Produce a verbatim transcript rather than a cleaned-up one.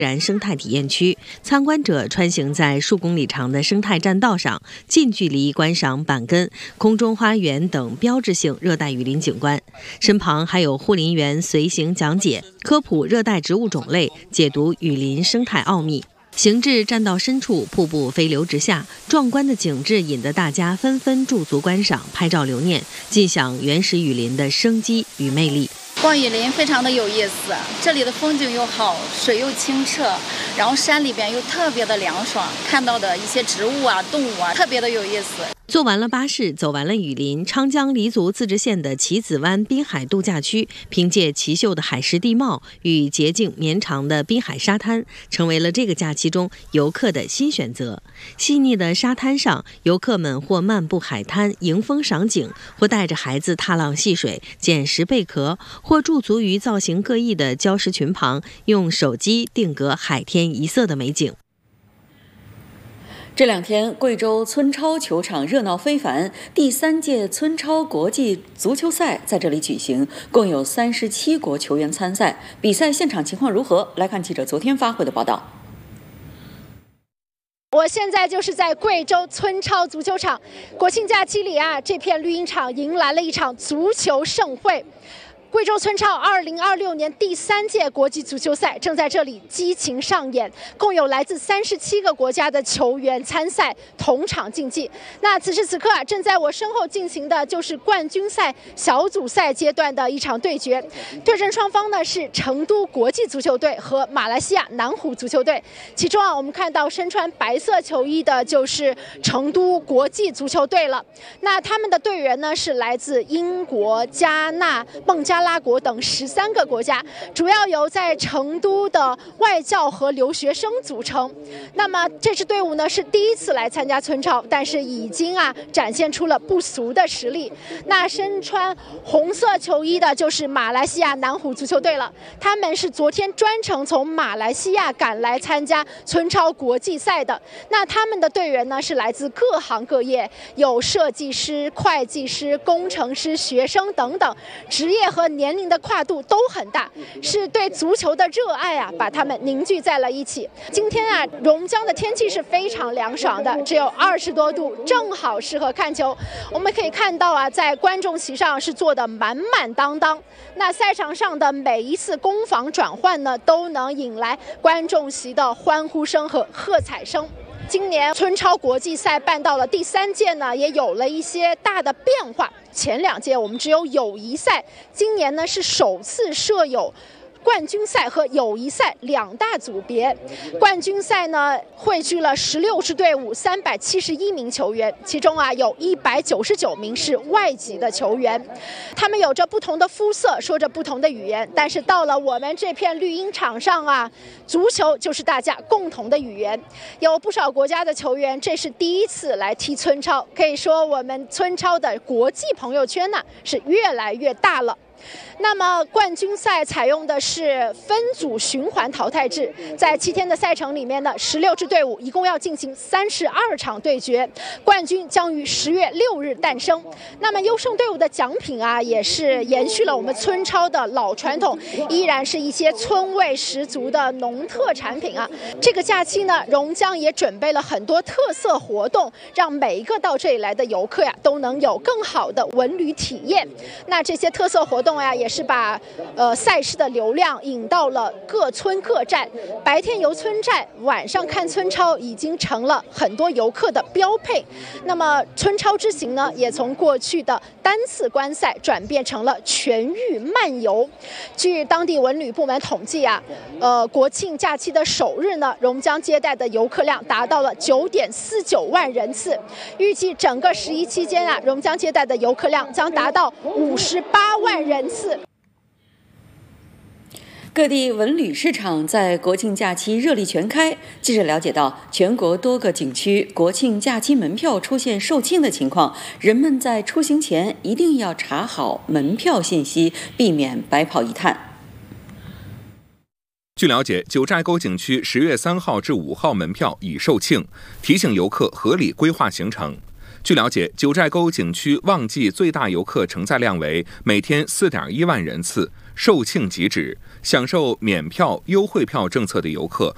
然生态体验区，参观者穿行在数公里长的生态栈道上，近距离观赏板根、空中花园等标志性热带雨林景观。身旁还有护林员随行讲解，科普热带植物种类，解读雨林生态奥秘。行至栈道深处，瀑布飞流直下，壮观的景致引得大家纷纷驻足观赏、拍照留念，尽享原始雨林的生机与魅力。 逛雨林非常的有意思，这里的风景又好，水又清澈，然后山里边又特别的凉爽，看到的一些植物啊、动物啊，特别的有意思。 坐完了巴士，走完了雨林，昌江黎族自治县的棋子湾滨海度假区，凭借奇秀的海蚀地貌与洁净绵长的滨海沙滩，成为了这个假期中游客的新选择。细腻的沙滩上，游客们或漫步海滩迎风赏景，或带着孩子踏浪戏水、捡拾贝壳，或驻足于造型各异的礁石群旁，用手机定格海天一色的美景。 这两天，贵州村超球场热闹非凡，第三届村超国际足球赛在这里举行，共有三十七国球员参赛。比赛现场情况如何？来看记者昨天发回的报道。 我现在就是在贵州村超足球场，国庆假期里啊，这片绿茵场迎来了一场足球盛会。贵州村超二零二六年第三届国际足球赛正在这里激情上演，共有来自三十七个国家的球员参赛，同场竞技。那此时此刻啊，正在我身后进行的就是冠军赛小组赛阶段的一场对决，对阵双方呢是成都国际足球队和马来西亚南虎足球队。其中啊，我们看到身穿白色球衣的就是成都国际足球队了。那他们的队员呢是来自英国、加纳、孟加拉国等十三个国家，主要由在成都的外教和留学生组成。那么这支队伍呢是第一次来参加村超，但是已经啊展现出了不俗的实力。那身穿红色球衣的就是马来西亚南虎足球队了，他们是昨天专程从马来西亚赶来参加村超国际赛的。那他们的队员呢是来自各行各业，有设计师、会计师、工程师、学生等等，职业和年龄的跨度都很大，是对足球的热爱啊，把他们凝聚在了一起。今天啊，榕江的天气是非常凉爽的，只有二十多度，正好适合看球。我们可以看到啊，在观众席上是坐得满满当当。那赛场上的每一次攻防转换呢，都能引来观众席的欢呼声和喝彩声。今年村超国际赛办到了第三届呢，也有了一些大的变化。前两届我们只有友谊赛，今年呢是首次设有冠军赛和友谊赛两大组别。冠军赛呢汇聚了十六支队伍，三百七十一名球员，其中啊有一百九十九名是外籍的球员，他们有着不同的肤色，说着不同的语言，但是到了我们这片绿茵场上啊，足球就是大家共同的语言。有不少国家的球员这是第一次来踢村超，可以说我们村超的国际朋友圈呢是越来越大了。那么冠军赛采用的是分组循环淘汰制，在七天的赛程里面呢，十六支队伍一共要进行三十二场对决，冠军将于十月六日诞生。那么优胜队伍的奖品啊，也是延续了我们村超的老传统，依然是一些村味十足的农特产品啊。这个假期呢，榕江也准备了很多特色活动，让每一个到这里来的游客呀，都能有更好的文旅体验。那这些特色活动呀，也是把呃赛事的流量引到了各村各站，白天游村寨，晚上看村超，已经成了很多游客的标配。那么村超之行呢，也从过去的单次观赛转变成了全域漫游。据当地文旅部门统计啊，呃国庆假期的首日呢，榕江接待的游客量达到了九点四九万人次，预计整个十一期间啊，榕江接待的游客量将达到五十八万人次。 各地文旅市场在国庆假期热力全开。记者了解到，全国多个景区国庆假期门票出现售罄的情况，人们在出行前一定要查好门票信息，避免白跑一趟。 据了解，九寨沟景区十月三号至五号门票已售罄，提醒游客合理规划行程。据了解，九寨沟景区旺季最大游客承载量为每天 四点一万人次，售罄即止。享受免票、优惠票政策的游客